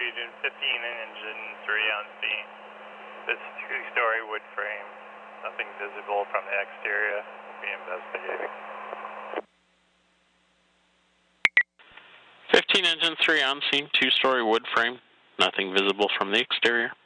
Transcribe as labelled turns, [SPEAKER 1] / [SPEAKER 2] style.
[SPEAKER 1] Fusion 15 and engine 3 on scene. This 2-story wood frame. Nothing visible from the exterior. We'll be investigating.
[SPEAKER 2] 15 engine 3 on scene, 2-story wood frame. Nothing visible from the exterior.